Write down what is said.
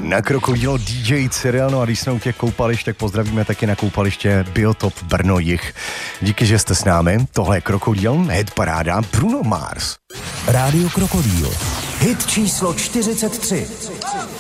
Na Krokodilo DJ Cyril, no a když jsme u těch koupališť, tak pozdravíme taky na koupaliště Biotop Brno Jih. Díky, že jste s námi. Tohle je Krokodil, hit paráda Bruno Mars. Rádio Krokodil. Hit číslo 43.